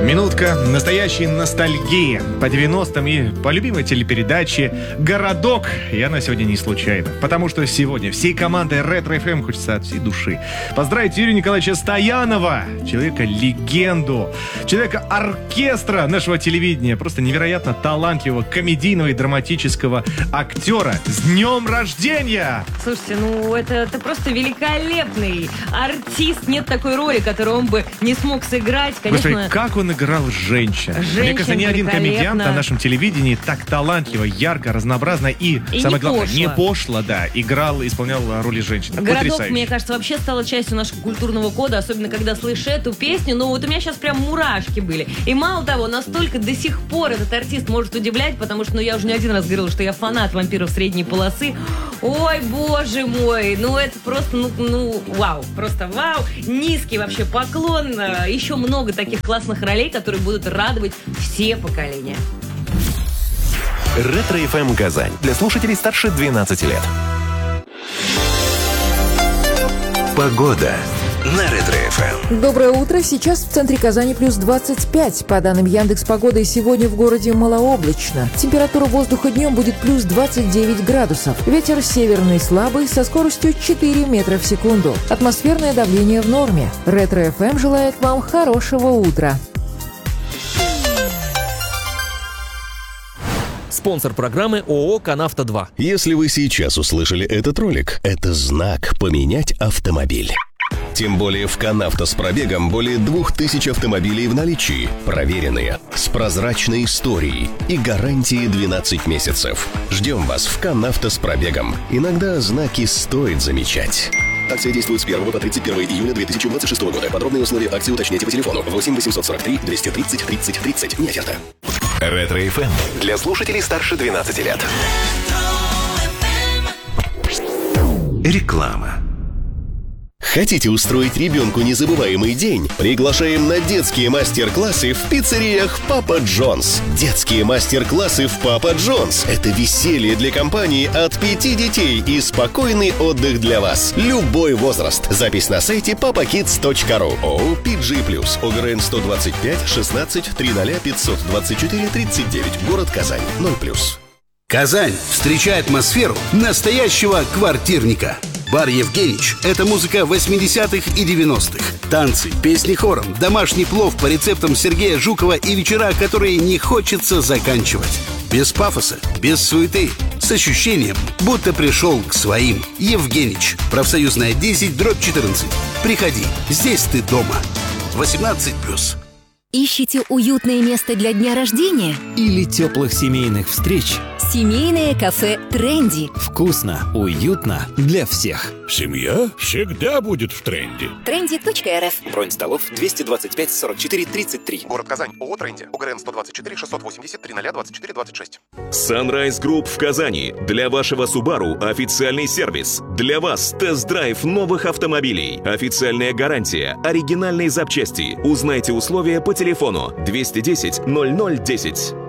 Минутка настоящей ностальгии по 90-м и по любимой телепередаче «Городок». И она сегодня не случайно, потому что сегодня всей командой Ретро FM хочется от всей души поздравить Юрия Николаевича Стоянова, человека-легенду, человека-оркестра нашего телевидения, просто невероятно талантливого комедийного и драматического актера. С днем рождения! Слушайте, это просто великолепный артист. Нет такой роли, которую он бы не смог сыграть. Конечно. Господи, как он играл женщин. Мне кажется, ни один комедиант на нашем телевидении так талантливо, ярко, разнообразно и самое главное, не пошло, исполнял роли женщин. «Городок», мне кажется, вообще стала частью нашего культурного кода, особенно когда слышишь эту песню. У меня сейчас прям мурашки были. И мало того, настолько до сих пор этот артист может удивлять, потому что, я уже не один раз говорила, что я фанат «Вампиров средней полосы». Ой, боже мой, это просто, вау, просто вау. Низкий вообще поклон. Еще много таких классных ролей, которые будут радовать все поколения. Ретро-ФМ Казань. Для слушателей старше 12 лет. Погода на Ретро-ФМ. Доброе утро. Сейчас в центре Казани плюс 25. По данным Яндекс.Погоды, сегодня в городе малооблачно. Температура воздуха днем будет плюс 29 градусов. Ветер северный слабый со скоростью 4 метра в секунду. Атмосферное давление в норме. Ретро-ФМ желает вам хорошего утра. Спонсор программы ООО «Канавто-2». Если вы сейчас услышали этот ролик, это знак «Поменять автомобиль». Тем более в «Канавто» с пробегом более 2000 автомобилей в наличии. Проверенные, с прозрачной историей и гарантией 12 месяцев. Ждем вас в «Канавто» с пробегом. Иногда знаки стоит замечать. Акция действует с 1 по 31 июня 2026 года. Подробные условия акции уточняйте по телефону 8 843 230 30 30. Не оферта. Ретро-ФМ. Для слушателей старше 12 лет. Реклама. Хотите устроить ребенку незабываемый день? Приглашаем на детские мастер-классы в пиццериях «Папа Джонс». Детские мастер-классы в «Папа Джонс» — это веселье для компании от 5 детей и спокойный отдых для вас. Любой возраст. Запись на сайте papakids.ru. ООО «PG+». ОГРН 125 16 300 524 39. Город Казань. 0+. Казань. Встречай атмосферу настоящего квартирника. Бар «Евгенич» — это музыка 80-х и 90-х. Танцы, песни хором, домашний плов по рецептам Сергея Жукова и вечера, которые не хочется заканчивать. Без пафоса, без суеты, с ощущением, будто пришел к своим. «Евгенич». Профсоюзная 10/14. Приходи, здесь ты дома. 18+. Ищете уютное место для дня рождения? Или теплых семейных встреч? Семейное кафе «Тренди». Вкусно, уютно для всех. Семья всегда будет в тренде. Trendy.rf. Бронь столов 225 44 33. Город Казань. ООО «Тренди». ОГРН 124 680 300 24 26. Sunrise Group в Казани. Для вашего Subaru официальный сервис. Для вас тест-драйв новых автомобилей. Официальная гарантия. Оригинальные запчасти. Узнайте условия по телефону 210 0010.